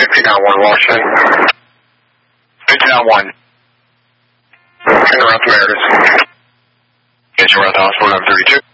5091 Washington. 5091. And around the Meredith. Get you around the hospital, 32.